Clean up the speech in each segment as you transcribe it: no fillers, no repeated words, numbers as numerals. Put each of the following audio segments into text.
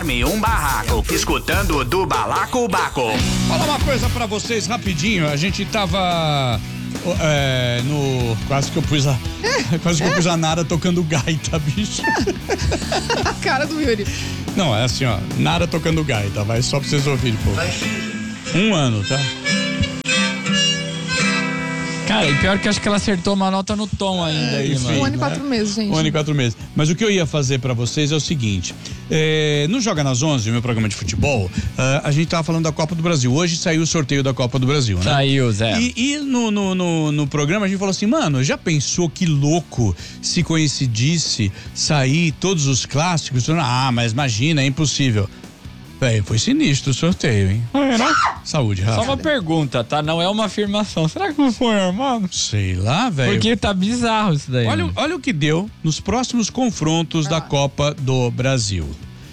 Um barraco, escutando do Balacobaco. Fala uma coisa pra vocês rapidinho. A gente tava no... Quase que eu pus a Nara tocando gaita, bicho. A cara do Yuri. Não, é assim, ó. Nara tocando gaita, vai só pra vocês ouvirem, pô. 1 ano, tá? Cara, e pior que acho que ela acertou uma nota no tom ainda aí, enfim, mano. 1 ano e 4 meses, gente. 1 ano e 4 meses. Mas o que eu ia fazer pra vocês é o seguinte: no Joga nas 11, o meu programa de futebol, a gente tava falando da Copa do Brasil. Hoje saiu o sorteio da Copa do Brasil, né? Saiu, Zé. E no programa a gente falou assim, mano, já pensou que louco se coincidisse sair todos os clássicos? Ah, mas imagina, é impossível. Véi, foi sinistro o sorteio, hein? Saúde, Rafa. Só uma pergunta, tá? Não é uma afirmação. Será que não foi armado? Sei lá, velho. Porque tá bizarro isso daí. Olha o que deu nos próximos confrontos da Copa do Brasil.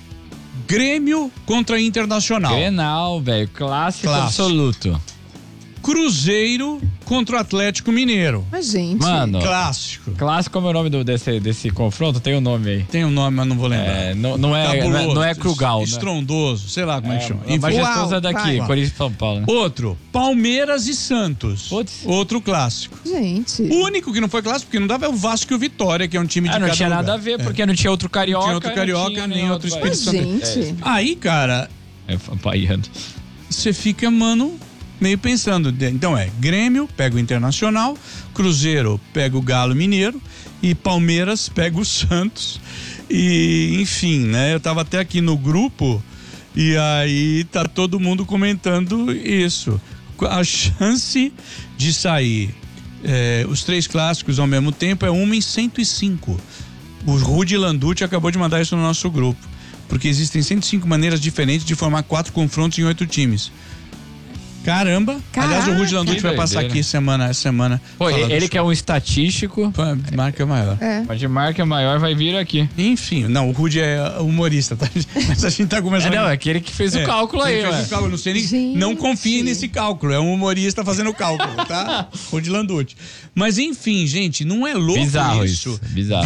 Grêmio contra Internacional. Grenal, velho. Clássico absoluto. Cruzeiro contra o Atlético Mineiro. Mas, gente. Mano, Clássico. clássico, como é o nome desse confronto? Tem o nome aí. Tem um nome, mas não vou lembrar. Não é Crugal, né? Estrondoso, sei lá como é que chama. A majestosa Uau, daqui, vai. Corinthians e São Paulo, né? Outro, Palmeiras e Santos. Putz. Outro clássico. Gente. O único que não foi clássico, porque não dava, é o Vasco e o Vitória, que é um time de não cada tinha lugar. nada a ver, porque não tinha outro carioca. Não tinha outro carioca, nem outro vai. Espírito Santo. Gente. Aí, cara, Paiando. você fica, mano, meio pensando. Então Grêmio pega o Internacional, Cruzeiro pega o Galo Mineiro e Palmeiras pega o Santos. E, enfim, né? Eu tava até aqui no grupo e aí tá todo mundo comentando isso. A chance de sair os 3 clássicos ao mesmo tempo é 1 em 105. O Rudy Landucci acabou de mandar isso no nosso grupo. Porque existem 105 maneiras diferentes de formar 4 confrontos em 8 times. Caramba. Aliás, o Rudy Landucci vai passar aqui essa semana. Pô, ele que é um estatístico. De marca maior. Mas de marca maior vai vir aqui. Enfim, não, o Rudy é humorista, tá? Mas a gente tá começando. É aquele que fez o cálculo aí, ele fez o cálculo, não sei nem, não confie nesse cálculo, é um humorista fazendo o cálculo, tá? Rudy Landucci. Mas enfim, gente, não é louco bizarro isso?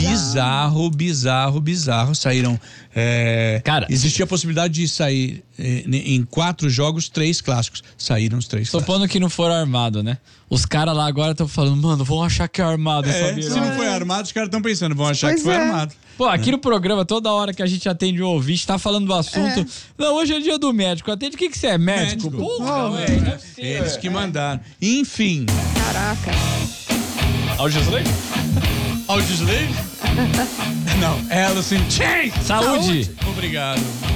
Bizarro. Saíram. Cara, existia a possibilidade de sair em 4 jogos 3 clássicos. Saíram os 3 clássicos. supondo que não foram armados, né? Os caras lá agora estão falando, mano, vão achar que é armado essa Se não foi armado, os caras estão pensando, vão achar que foi armado. Pô, aqui no programa, toda hora que a gente atende um ouvinte, tá falando do assunto. Não, hoje é dia do médico. Atende, o que você é? Médico? Porra, velho. Eles que mandaram. Enfim. Caraca. Audioslave? Audioslave? Não, Alice in Chains. Saúde. Obrigado.